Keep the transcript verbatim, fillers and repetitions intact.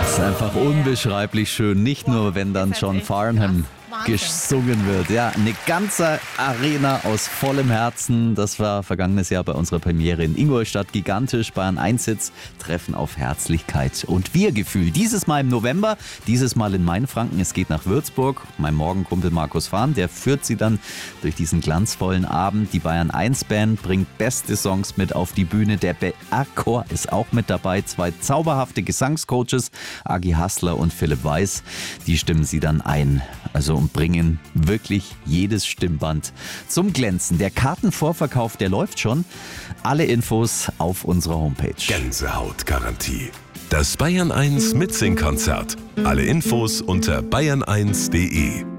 ist einfach unbeschreiblich schön. Nicht nur, wenn dann John Farnham gesungen wird. Ja, eine ganze Arena aus vollem Herzen. Das war vergangenes Jahr bei unserer Premiere in Ingolstadt. Gigantisch. Bayern eins Hits treffen auf Herzlichkeit und Wir-Gefühl. Dieses Mal im November, dieses Mal in Mainfranken. Es geht nach Würzburg. Mein Morgenkumpel Markus Fahn, der führt sie dann durch diesen glanzvollen Abend. Die Bayern eins Band bringt beste Songs mit auf die Bühne. Der B R-Chor ist auch mit dabei. Zwei zauberhafte Gesangscoaches, Agi Hassler und Philipp Weiß, die stimmen sie dann ein. Also und bringen wirklich jedes Stimmband zum Glänzen. Der Kartenvorverkauf, der läuft schon. Alle Infos auf unserer Homepage. Gänsehautgarantie. Das Bayern eins Mitsingkonzert. Alle Infos unter bayern eins punkt de.